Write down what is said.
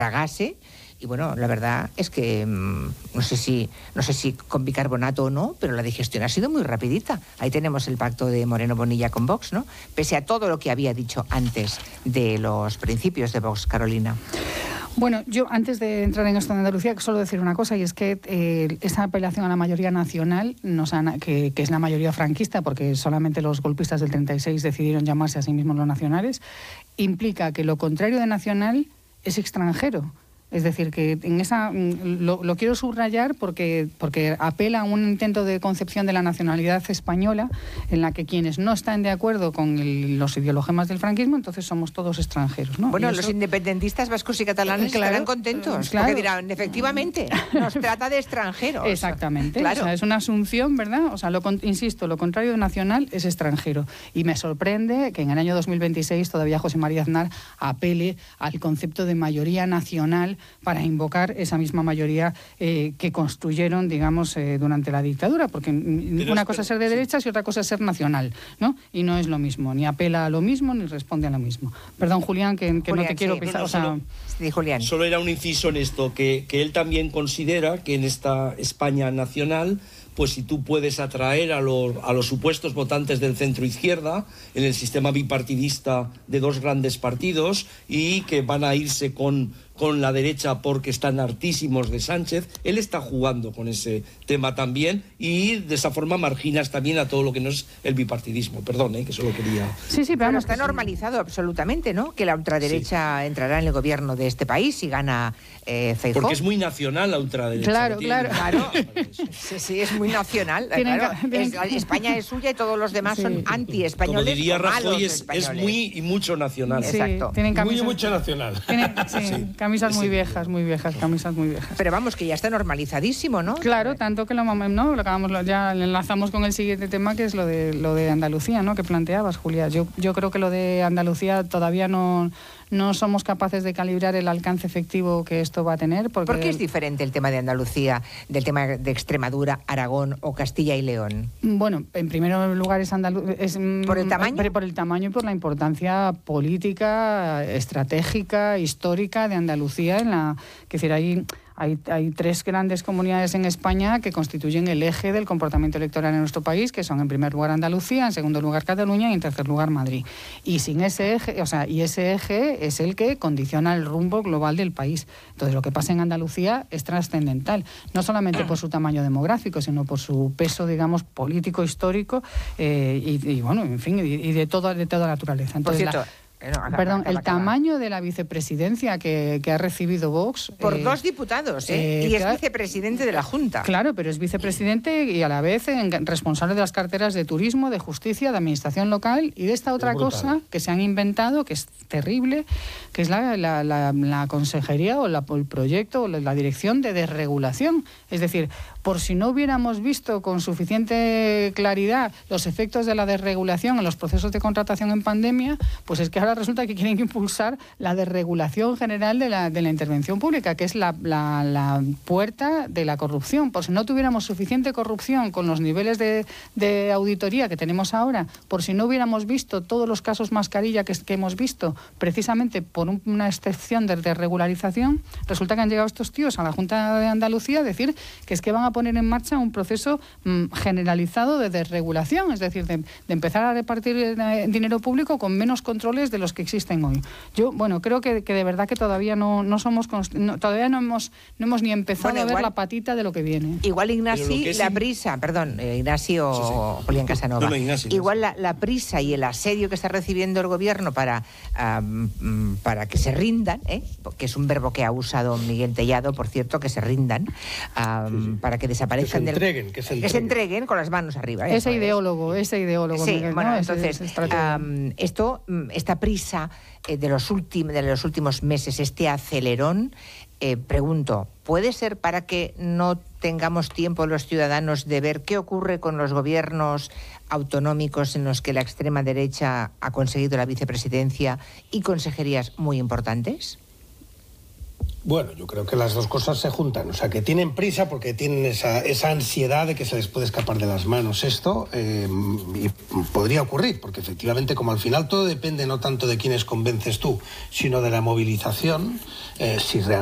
tragase. Y bueno, la verdad es que no sé si con bicarbonato o no, pero la digestión ha sido muy rapidita. Ahí tenemos el pacto de Moreno Bonilla con Vox, ¿no? Pese a todo lo que había dicho antes de los principios de Vox, Carolina. Bueno, yo antes de entrar en esto de Andalucía, solo decir una cosa, y es que esta apelación a la mayoría nacional, que es la mayoría franquista, porque solamente los golpistas del 36 decidieron llamarse a sí mismos los nacionales, implica que lo contrario de nacional es extranjero. Es decir, que en esa lo quiero subrayar porque apela a un intento de concepción de la nacionalidad española en la que quienes no están de acuerdo con los ideologemas del franquismo, entonces somos todos extranjeros, ¿no? Bueno, los independentistas vascos y catalanes estarán contentos, porque dirán, efectivamente, nos trata de extranjeros. Exactamente, claro. O sea, es una asunción, ¿verdad? O sea, insisto, lo contrario de nacional es extranjero. Y me sorprende que en el año 2026 todavía José María Aznar apele al concepto de mayoría nacional para invocar esa misma mayoría que construyeron, digamos, durante la dictadura, porque una cosa es ser de derechas y otra cosa es ser nacional, ¿no? Y no es lo mismo, ni apela a lo mismo, ni responde a lo mismo. Perdón, Julián, que no te quiero pisar. Julián. Solo era un inciso en esto, que él también considera que en esta España nacional, pues si tú puedes atraer a los supuestos votantes del centro-izquierda en el sistema bipartidista de dos grandes partidos y que van a irse con la derecha porque están hartísimos de Sánchez, él está jugando con ese tema también y de esa forma marginas también a todo lo que no es el bipartidismo. Perdón, que solo quería... Sí, pero está normalizado absolutamente, ¿no? Que la ultraderecha entrará en el gobierno de este país y gana Feijóo. Porque es muy nacional la ultraderecha. Claro. Sí, es muy nacional. España es suya y todos los demás son anti-españoles. Como diría Rajoy, es muy y mucho nacional. Sí, exacto. Tienen muy y mucho nacional. Camisas muy viejas, camisas muy viejas. Pero vamos, que ya está normalizadísimo, ¿no? Claro, tanto que ya enlazamos con el siguiente tema, que es lo de Andalucía, ¿no? Que planteabas, Julia. Yo creo que lo de Andalucía todavía no somos capaces de calibrar el alcance efectivo que esto va a tener. ¿Por qué es diferente el tema de Andalucía del tema de Extremadura, Aragón o Castilla y León? Bueno, en primer lugar es ¿Por el tamaño? Por el tamaño y por la importancia política, estratégica, histórica de Andalucía, es decir, hay tres grandes comunidades en España que constituyen el eje del comportamiento electoral en nuestro país, que son en primer lugar Andalucía, en segundo lugar Cataluña y en tercer lugar Madrid. Y sin ese eje, ese eje es el que condiciona el rumbo global del país. Entonces, lo que pasa en Andalucía es trascendental, no solamente por su tamaño demográfico, sino por su peso, digamos, político, histórico y bueno, en fin, y de toda naturaleza. Entonces, por cierto, el tamaño de la vicepresidencia que ha recibido Vox... Por 2 diputados, y es vicepresidente de la Junta. Claro, pero es vicepresidente y a la vez responsable de las carteras de turismo, de justicia, de administración local y de esta otra cosa que se han inventado, que es terrible, que es la consejería o el proyecto o la dirección de desregulación. Es decir, por si no hubiéramos visto con suficiente claridad los efectos de la desregulación en los procesos de contratación en pandemia, pues es que ahora resulta que quieren impulsar la desregulación general de la intervención pública, que es la puerta de la corrupción. Por si no tuviéramos suficiente corrupción con los niveles de auditoría que tenemos ahora, por si no hubiéramos visto todos los casos mascarilla que hemos visto, precisamente por una excepción de desregularización, resulta que han llegado estos tíos a la Junta de Andalucía a decir que es que van a poner en marcha un proceso generalizado de desregulación, es decir, de empezar a repartir dinero público con menos controles de los que existen hoy. Yo, creo que de verdad que todavía no hemos ni empezado a ver la patita de lo que viene. Igual Ignacio Julián Casanova. Igual la prisa y el asedio que está recibiendo el gobierno para que se rindan, que es un verbo que ha usado Miguel Tellado, por cierto, que se rindan, para que desaparezcan que se entreguen con las manos arriba. Ese ideólogo. Sí, Miguel, bueno, ¿no? entonces, esta prisa de los últimos meses, este acelerón, pregunto, ¿puede ser para que no tengamos tiempo los ciudadanos de ver qué ocurre con los gobiernos autonómicos en los que la extrema derecha ha conseguido la vicepresidencia y consejerías muy importantes? Bueno, yo creo que las dos cosas se juntan, o sea, que tienen prisa porque tienen esa ansiedad de que se les puede escapar de las manos esto, y podría ocurrir, porque efectivamente, como al final todo depende no tanto de quiénes convences tú, sino de la movilización, si realmente